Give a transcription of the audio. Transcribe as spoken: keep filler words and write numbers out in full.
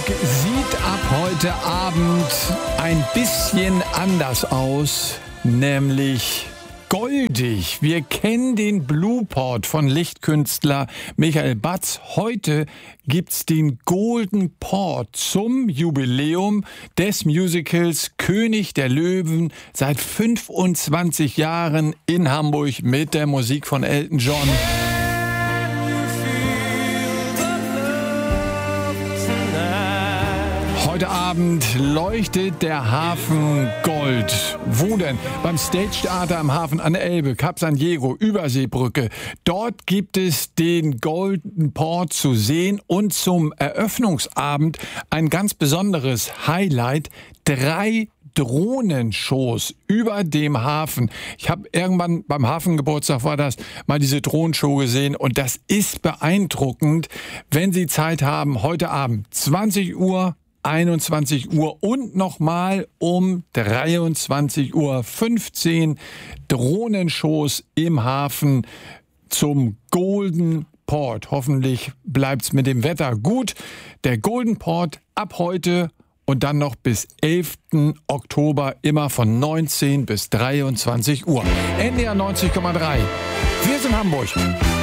sieht ab heute Abend ein bisschen anders aus, nämlich goldig. Wir kennen den Blueport von Lichtkünstler Michael Batz. Heute gibt's den Golden Port zum Jubiläum des Musicals König der Löwen seit fünfundzwanzig Jahren in Hamburg mit der Musik von Elton John. Heute Abend leuchtet der Hafen Gold. Wo denn? Beim Stage Theater am Hafen an der Elbe, Kap San Diego, Überseebrücke. Dort gibt es den Golden Port zu sehen und zum Eröffnungsabend ein ganz besonderes Highlight. Drei Drohnenshows über dem Hafen. Ich habe irgendwann beim Hafengeburtstag war das, mal diese Drohnenshow gesehen und das ist beeindruckend. Wenn Sie Zeit haben, heute Abend zwanzig Uhr, einundzwanzig Uhr und nochmal um dreiundzwanzig Uhr fünfzehn Drohnenshows im Hafen zum Golden Port. Hoffentlich bleibt's mit dem Wetter gut. Der Golden Port ab heute und dann noch bis elften Oktober immer von neunzehn bis dreiundzwanzig Uhr. N D R neunzig Komma drei. Wir sind Hamburg.